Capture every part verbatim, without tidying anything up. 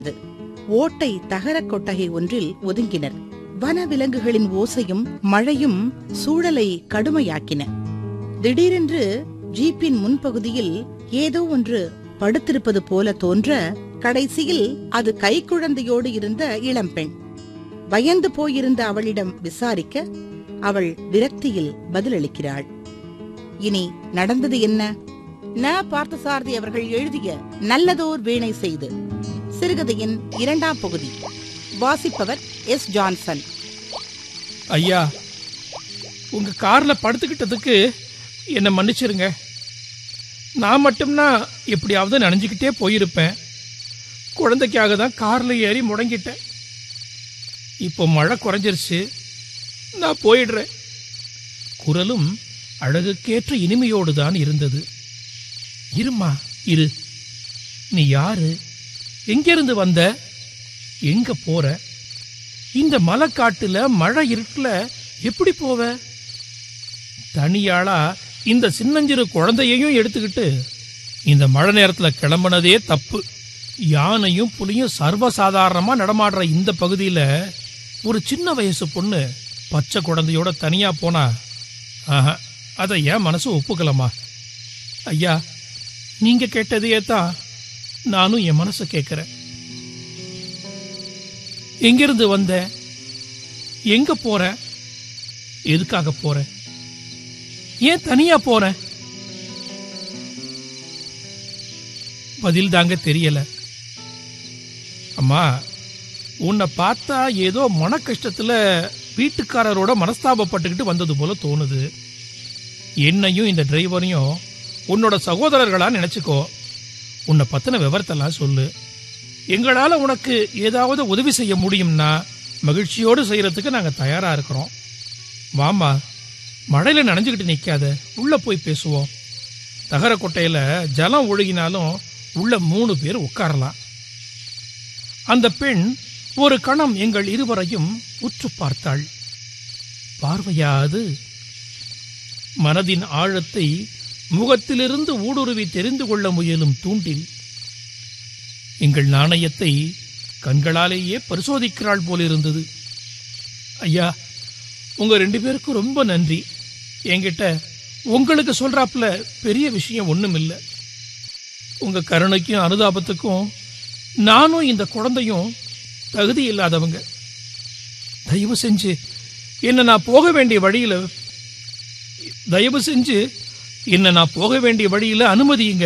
ஓட்டை தகர கொட்டகை ஒன்றில் ஒதுங்கினர். வனவிலங்குகளின் ஓசையும் மழையும் சூழலை கடுமையாக்கின. திடீரென்று ஜீப்பின் முன்பகுதியில் ஏதோ ஒன்று படுத்திருப்பது போல தோன்ற, கடைசியில் அது கைக்குழந்தையோடு இருந்த இளம்பெண். பயந்து போயிருந்த அவளிடம் விசாரிக்க அவள் விரக்தியில் பதிலளிக்கிறாள். இனி நடந்தது என்ன? ந. பார்த்தசாரதி அவர்கள் எழுதிய நல்லதோர் வீணை செய்து சிறுகதையின் இரண்டாம் பகுதி. வாசிப்பவர் எஸ். ஜான்சன். ஐயா, உங்க கார்ல படுத்துக்கிட்டதுக்கு என்ன மன்னிச்சிருங்க. நான் மட்டும்னா எப்படியாவது நனைஞ்சுக்கிட்டே போயிருப்பேன். குழந்தைக்காக தான் கார்ல ஏறி முடங்கிட்டேன். இப்போ மழை குறைஞ்சிருச்சு, நான் போயிடுறேன். குரலும் அழகுக்கேற்ற இனிமையோடு தான் இருந்தது. இருமா இரு. நீ யாரு? எங்கிருந்து வந்த? எங்க போற? இந்த மலைக்காட்டுல மழை இருட்டுல எப்படி போவ? தனியாளா இந்த சின்னஞ்சிறு குழந்தையையும் எடுத்துக்கிட்டு இந்த மழை நேரத்துல கிளம்புனதே தப்பு. யானையும் புலியும் சர்வசாதாரணமா நடமாடுற இந்த பகுதியில ஒரு சின்ன வயசு பொண்ணு பச்சை குழந்தையோட தனியா போனா ஆஹா, அதை ஏன் மனசு ஒப்புக்கலாமா? ஐயா, நீங்க கேட்டதையே தான் நானும் என் மனசை கேட்கிறேன். எங்கிருந்து வந்த? எங்க போற? எதுக்காக போற? ஏன் தனியா போற? பதில் தாங்க தெரியல. அம்மா, உன்னை பார்த்தா ஏதோ மன கஷ்டத்துல வீட்டுக்காரரோட மனஸ்தாபப்பட்டுக்கிட்டு வந்தது போல தோணுது. என்னையும் இந்த டிரைவரையும் உன்னோட சகோதரர்களா நினைச்சுக்கோ. உன்னை பத்தின விவரத்தெல்லாம் சொல்லு. எங்களால உனக்கு ஏதாவது உதவி செய்ய முடியும்னா மகிழ்ச்சியோடு செய்யறதுக்கு நாங்க தயாரா இருக்கிறோம். வாமா, மழையில நனைஞ்சுக்கிட்டு நிக்காத, உள்ள போய் பேசுவோம். தகர கொட்டையில ஜலம் ஒழுகினாலும் உள்ள மூணு பேர் உட்காரலாம். அந்த பெண் ஒரு கணம் எங்கள் இருவரையும் உற்று பார்த்தாள். பார்வையாது மனதின் ஆழத்தை முகத்திலிருந்து ஊடுருவி தெரிந்து கொள்ள முயலும் தூண்டில் எங்கள் நாணயத்தை கண்களாலேயே பரிசோதிக்கிறாள் போலிருந்தது. ஐயா, உங்க ரெண்டு பேருக்கும் ரொம்ப நன்றி. என்கிட்ட உங்களுக்கு சொல்றாப்புல பெரிய விஷயம் ஒண்ணும் இல்லை. உங்க கருணைக்கும் அனுதாபத்துக்கும் நானும் இந்த குழந்தையும் தகுதி இல்லாதவங்க. தயவு செஞ்சு என்ன நான் போக வேண்டிய வழியில தயவு செஞ்சு என்ன நான் போக வேண்டிய வழியில அனுமதியுங்க.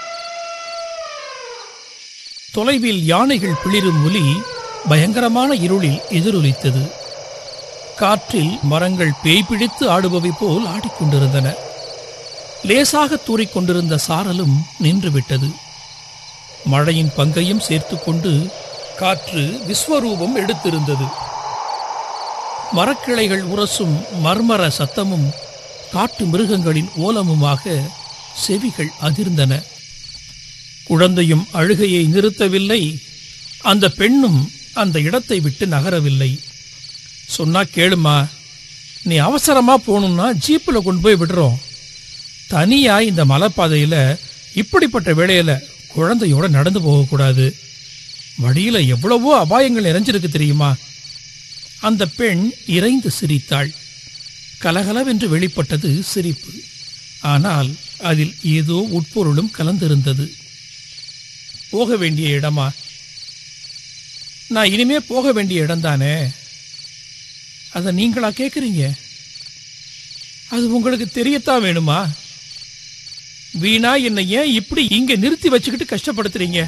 தொலைவில் யானைகள் பிளிரும் ஒலி பயங்கரமான இருளில் எதிரொலித்தது. காற்றில் மரங்கள் பேய் பிடித்து ஆடுபவை போல் ஆடிக்கொண்டிருந்தன. லேசாக தூறிக்கொண்டிருந்த சாரலும் நின்றுவிட்டது. மழையின் பங்கையும் சேர்த்து கொண்டு காற்று விஸ்வரூபம் எடுத்திருந்தது. மரக்கிளைகள் உரசும் மர்மர சத்தமும் காட்டு மிருகங்களின் ஓலமுமாக செவிகள் அதிர்ந்தன. குழந்தையும் அழுகையை நிறுத்தவில்லை. அந்த பெண்ணும் அந்த இடத்தை விட்டு நகரவில்லை. சொன்னா கேளுமா, நீ அவசரமா போகணும்னா ஜீப்புல கொண்டு போய் விடுறோம். தனியா இந்த மலைப்பாதையில இப்படிப்பட்ட வேளையில குழந்தையோட நடந்து போகக்கூடாது. வழியில எவ்வளவோ அபாயங்கள் நிறைஞ்சிருக்கு தெரியுமா? அந்த பெண் இறைந்து சிரித்தாள். கலகலவென்று வெளிப்பட்டது சிரிப்பு. ஆனால் அதில் ஏதோ உட்பொருளும் கலந்திருந்தது. போக வேண்டிய இடமா? நான் இனிமே போக வேண்டிய இடம்தானே. அத நீங்களா கேக்குறீங்க? அது உங்களுக்கு தெரியத்தான் வேணுமா? வீணா என்ன ஏன் இப்படி இங்க நிறுத்தி வச்சுக்கிட்டு கஷ்டப்படுத்துறீங்க?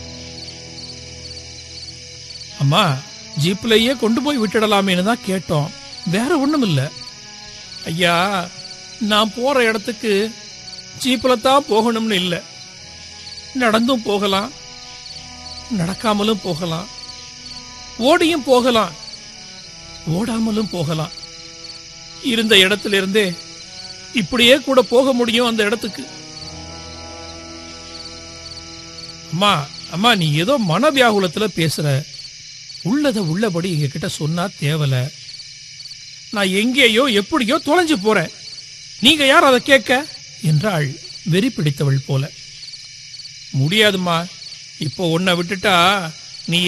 அம்மா, ஜீப்லயே கொண்டு போய் விட்டுடலாமேன்னு தான் கேட்டோம். வேற ஒண்ணும் இல்ல. ஐயா, நான் போற இடத்துக்கு ஜீப்ல தான் போகணும்னு இல்ல. நடந்தும் போகலாம், நடக்காமலும் போகலாம், ஓடியும் போகலாம், ஓடாமலும் போகலாம். இருந்த இடத்துல இருந்தே இப்படியே கூட போக முடியும் அந்த இடத்துக்கு. அம்மா அம்மா நீ ஏதோ மனவியாகுலத்துல பேசுற. உள்ளத உள்ளபடி எங்க கிட்ட சொன்னா தேவல. நான் எங்கேயோ எப்படியோ தொலைஞ்சு போறேன். நீங்க யார் அதை கேட்க என்றாள் வெறி பிடித்தவள் போல. முடியாதுமா, இப்போ உன்னை விட்டுட்டா